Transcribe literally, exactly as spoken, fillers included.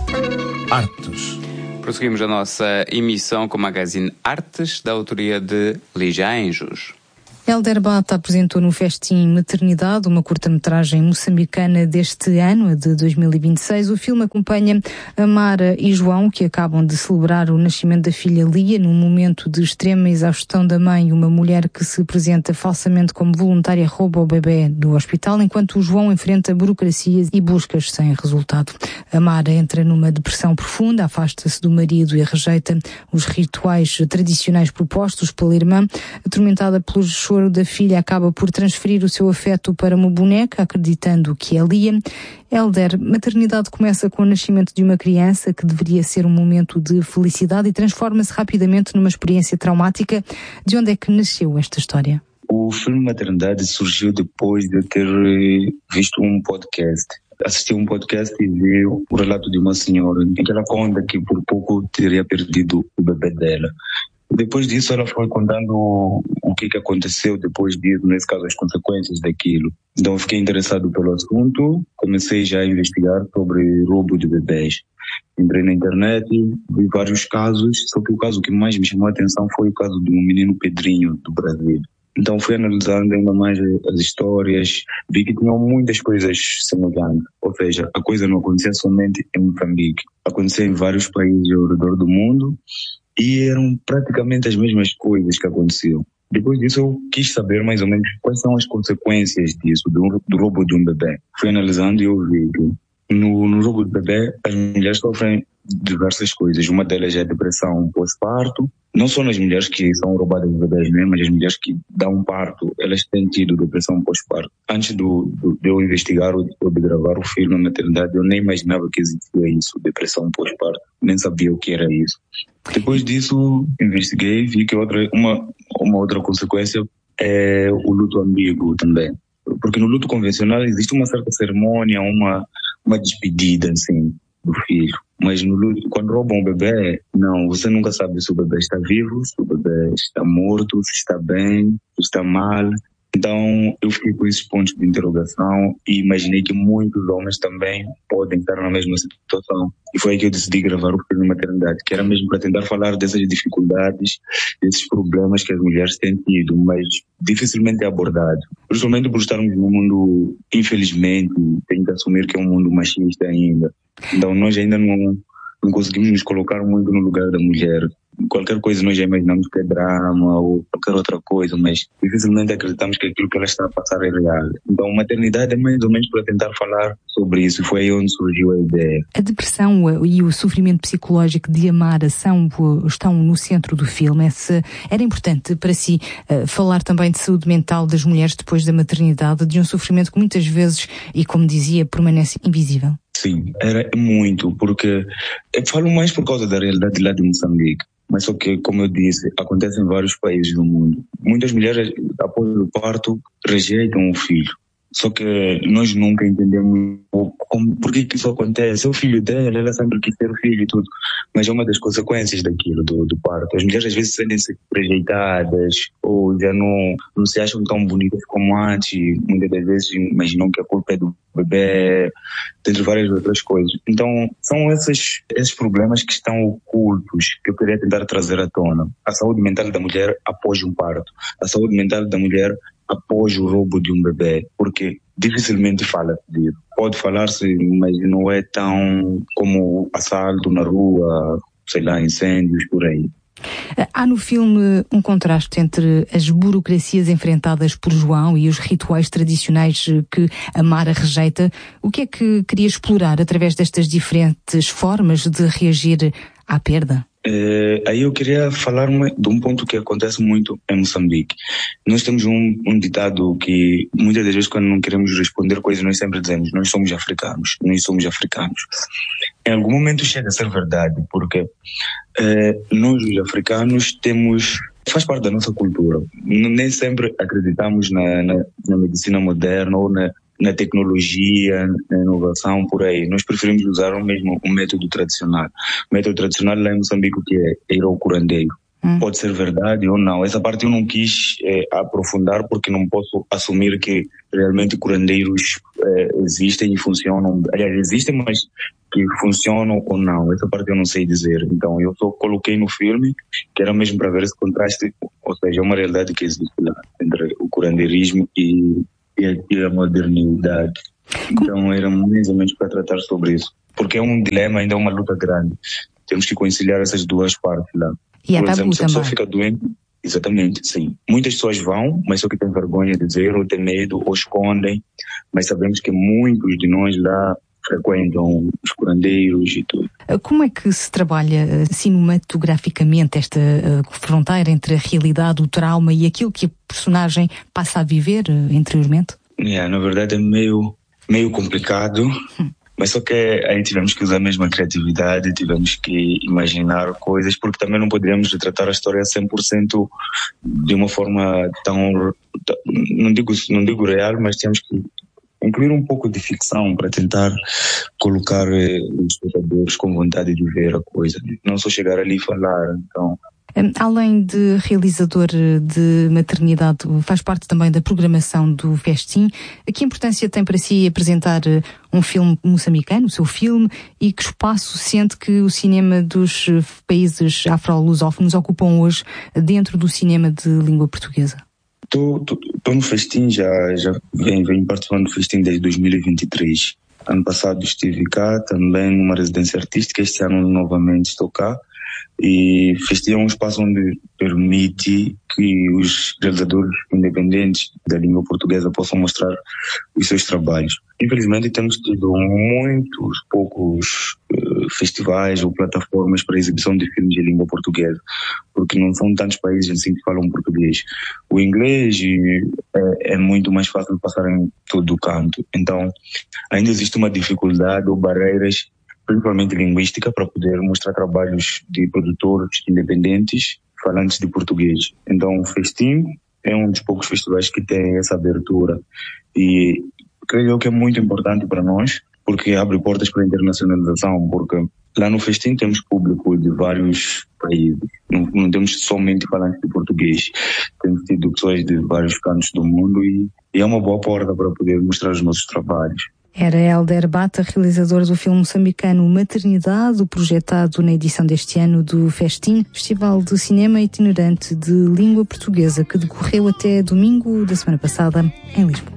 Artes. Prosseguimos a nossa emissão com o magazine Artes, da autoria de Lígia Anjos. Hélder Bata apresentou no Festim Maternidade, uma curta-metragem moçambicana deste ano, a de dois mil e vinte e seis. O filme acompanha a Mara e João, que acabam de celebrar o nascimento da filha Lia, num momento de extrema exaustão da mãe. Uma mulher que se apresenta falsamente como voluntária rouba o bebê do hospital, enquanto o João enfrenta burocracias e buscas sem resultado. A Mara entra numa depressão profunda, afasta-se do marido e rejeita os rituais tradicionais propostos pela irmã. Atormentada pelo choro da filha, acaba por transferir o seu afeto para uma boneca, acreditando que é Lia. Hélder, maternidade começa com o nascimento de uma criança que deveria ser um momento de felicidade e transforma-se rapidamente numa experiência traumática. De onde é que nasceu esta história? O filme Maternidade surgiu depois de eu ter visto um podcast. Assisti um podcast e vi o relato de uma senhora em que ela conta que por pouco teria perdido o bebê dela. Depois disso, ela foi contando o que, que aconteceu depois disso, nesse caso, as consequências daquilo. Então, eu fiquei interessado pelo assunto, comecei já a investigar sobre roubo de bebês. Entrei na internet, vi vários casos, só que o caso que mais me chamou a atenção foi o caso de um menino Pedrinho, do Brasil. Então, fui analisando ainda mais as histórias, vi que tinham muitas coisas semelhantes. Ou seja, a coisa não acontecia somente em Moçambique, acontecia em vários países ao redor do mundo, e eram praticamente as mesmas coisas que aconteciam. Depois disso, eu quis saber mais ou menos quais são as consequências disso, do, do roubo de um bebê. Fui analisando e eu vi que no, no roubo de bebê, as mulheres sofrem diversas coisas. Uma delas é a depressão pós-parto. Não só nas mulheres que são roubadas de bebês, né? Mas as mulheres que dão parto, elas têm tido depressão pós-parto. Antes do, do, de eu investigar ou de gravar o filme na maternidade, eu nem imaginava que existia isso, depressão pós-parto. Nem sabia o que era isso. Depois disso, investiguei, vi que outra, uma, uma outra consequência é o luto ambíguo também. Porque no luto convencional existe uma certa cerimônia, uma, uma despedida, assim, do filho. Mas no luto, quando roubam um bebê, não, você nunca sabe se o bebê está vivo, se o bebê está morto, se está bem, se está mal. Então, eu fiquei com esses pontos de interrogação e imaginei que muitos homens também podem estar na mesma situação. E foi aí que eu decidi gravar o filme Maternidade, que era mesmo para tentar falar dessas dificuldades, desses problemas que as mulheres têm tido, mas dificilmente é abordado. Principalmente por estarmos num mundo, infelizmente, tem que assumir que é um mundo machista ainda. Então, nós ainda não, não conseguimos nos colocar muito no lugar da mulher. Qualquer coisa nós já imaginamos que é drama ou qualquer outra coisa, mas dificilmente acreditamos que aquilo que ela está a passar é real. Então, maternidade é mais ou menos para tentar falar sobre isso. Foi aí onde surgiu a ideia. A depressão e o sofrimento psicológico de Amara são, estão no centro do filme. Esse, era importante para si uh, falar também de saúde mental das mulheres depois da maternidade, de um sofrimento que muitas vezes, e como dizia, permanece invisível? Sim, era muito, porque eu falo mais por causa da realidade lá de Moçambique. Mas só que, como eu disse, acontece em vários países do mundo. Muitas mulheres, após o parto, rejeitam o filho. Só que nós nunca entendemos como, por que, que isso acontece. É o filho dela, ela sempre quis ter o filho e tudo. Mas é uma das consequências daquilo, do, do parto. As mulheres às vezes sentem-se rejeitadas ou já não, não se acham tão bonitas como antes. Muitas das vezes imaginam que a culpa é do bebê, entre várias outras coisas. Então, são esses, esses problemas que estão ocultos que eu queria tentar trazer à tona. A saúde mental da mulher após um parto. A saúde mental da mulher após o roubo de um bebê, porque dificilmente fala-se disso. Pode falar-se, mas não é tão como assalto na rua, sei lá, incêndios, por aí. Há no filme um contraste entre as burocracias enfrentadas por João e os rituais tradicionais que a Mara rejeita. O que é que queria explorar através destas diferentes formas de reagir à perda? É, aí eu queria falar de um ponto que acontece muito em Moçambique. Nós temos um, um ditado que muitas das vezes quando não queremos responder coisas nós sempre dizemos: nós somos africanos, nós somos africanos. Em algum momento chega a ser verdade, porque é, nós os africanos temos, faz parte da nossa cultura. Nem sempre acreditamos na, na, na medicina moderna ou na na tecnologia, na inovação, por aí. Nós preferimos usar o mesmo o método tradicional. O método tradicional lá em Moçambique que é ir ao curandeiro. hum. pode ser verdade ou não. Essa parte eu não quis é, aprofundar porque não posso assumir que realmente curandeiros é, existem e funcionam. Aliás, existem, mas que funcionam ou não. Essa parte eu não sei dizer. Então eu só coloquei no filme que era mesmo para ver esse contraste, ou seja, uma realidade que existe lá entre o curandeirismo e, e, a, e a modernidade. Então era mais ou menos para tratar sobre isso. Porque é um dilema, ainda é uma luta grande. Temos que conciliar essas duas partes lá. E é Por exemplo, se a pessoa também. fica doente, exatamente, sim. Muitas pessoas vão, mas só que têm vergonha de dizer, ou têm medo, ou escondem. Mas sabemos que muitos de nós lá frequentam os curandeiros e tudo. Como é que se trabalha cinematograficamente esta uh, fronteira entre a realidade, o trauma e aquilo que a personagem passa a viver uh, interiormente? Yeah, na verdade é meio, meio complicado, hum. mas só que aí tivemos que usar mesmo a criatividade, tivemos que imaginar coisas, porque também não poderíamos retratar a história cem por cento de uma forma tão, não digo, não digo real, mas tínhamos que incluir um pouco de ficção para tentar colocar eh, os espectadores com vontade de ver a coisa, não só chegar ali e falar. Então, além de realizador de maternidade, faz parte também da programação do Festim. Que importância tem para si apresentar um filme moçambicano, o seu filme, e que espaço sente que o cinema dos países afro-lusófonos ocupam hoje dentro do cinema de língua portuguesa? Estou no Festim, já, já venho, venho participando do Festim desde dois mil e vinte e três. Ano passado estive cá também numa residência artística, este ano novamente estou cá. E Festim é um espaço onde permite que os realizadores independentes da língua portuguesa possam mostrar os seus trabalhos. Infelizmente temos tido muitos poucos uh, festivais ou plataformas para exibição de filmes de língua portuguesa, porque não são tantos países assim que falam português. O inglês é, é muito mais fácil de passar em todo o canto. Então ainda existe uma dificuldade ou barreiras, principalmente linguística, para poder mostrar trabalhos de produtores independentes falantes de português. Então o Festim é um dos poucos festivais que tem essa abertura e creio que é muito importante para nós, porque abre portas para a internacionalização, porque lá no Festim temos público de vários países, não, não temos somente falantes de português, temos tido pessoas de vários cantos do mundo e, e é uma boa porta para poder mostrar os nossos trabalhos. Era Hélder Bata, realizador do filme moçambicano Maternidade, projetado na edição deste ano do Festim, Festival de Cinema Itinerante de Língua Portuguesa, que decorreu até domingo da semana passada em Lisboa.